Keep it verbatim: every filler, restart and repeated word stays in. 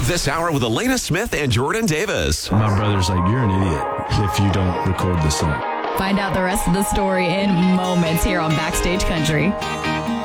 This hour with Elena Smith and Jordan Davis. My brother's like, you're an idiot if you don't record this song. Find out the rest of the story in moments here on Backstage Country.